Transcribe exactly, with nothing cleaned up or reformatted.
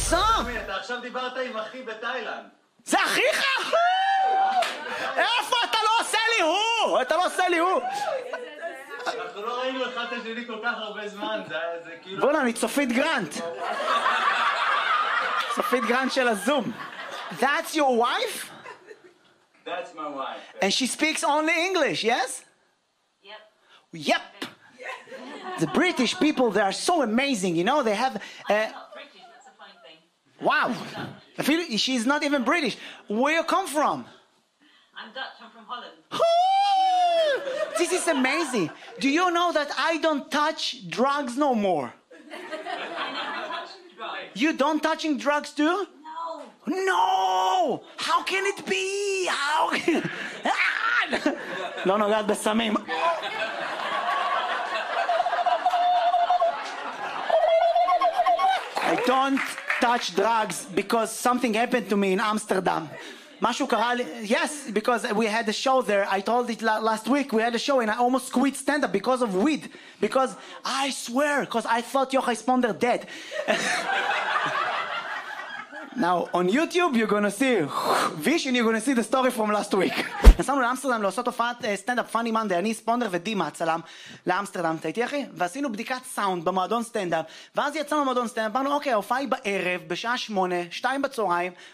What's up? אתה עכשיו דיברת עם אחי בתאילנד. זה אחיך? איפה אתה לא עושה לי הוא? אתה לא עושה לי הוא? אנחנו לא ראינו אחד את השני כל כך הרבה זמן, זה כאילו... בוא'נה, אני צופית גרנט. צופית גרנט של הזום. That's your wife? That's my wife. And she speaks only English, yes? Yep. Yep. The British people, they are so amazing, you know, they have... Uh, I'm not British, that's a fine thing. wow. I feel she's not even British. Where you come from? I'm Dutch, I'm from Holland. This is amazing. Do you know that I don't touch drugs no more? I never touched drugs. You don't touching drugs too? No. No! How can it be? How? לא נוגעת בסמים. I don't touch drugs because something happened to me in Amsterdam. משהו קרה לי, yes, because we had a show there, I told it last week, we had a show and I almost quit stand-up because of weed. Because, I swear, because I thought Yochai Sponder dead. Now, on YouTube, you're gonna see Vish and you're gonna see the story from last week. נסענו לאמסטרדם לעשות הופעת סטנדאפ פאני מנדי, אני ספונדר ודימה הצלם לאמסטרדם, אתה איתי אחי? ועשינו בדיקת סאונד במועדון סטנדאפ, ואז יצאנו במועדון סטנדאפ, אמרנו אוקיי, ההופעה היא בערב, בשעה שמונה, שתיים בצהריים,